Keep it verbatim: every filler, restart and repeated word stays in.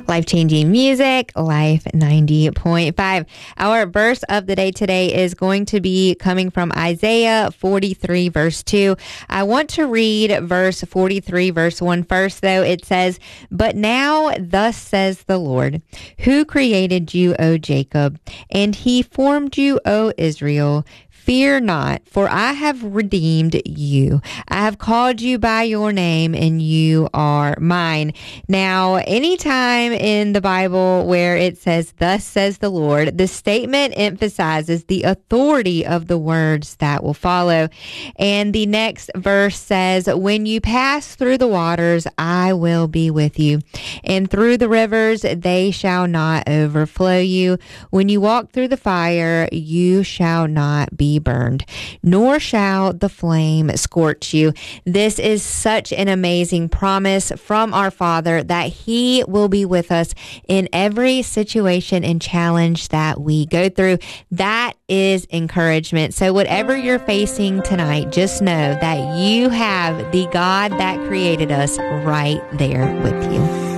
Life-changing music, Life ninety point five. Our verse of the day today is going to be coming from Isaiah forty-three, verse two. I want to read verse forty-three, verse one first, though. It says, "But now thus says the Lord, who created you, O Jacob, and he formed you, O Israel. Fear not, for I have redeemed you. I have called you by your name, and you are mine." Now, anytime in the Bible where it says, "Thus says the Lord," the statement emphasizes the authority of the words that will follow. And the next verse says, "When you pass through the waters, I will be with you. And through the rivers, they shall not overflow you. When you walk through the fire, you shall not be burned, nor shall the flame scorch you." This is such an amazing promise from our Father that He will be with us in every situation and challenge that we go through. That is encouragement. So whatever you're facing tonight, just know that you have the God that created us right there with you.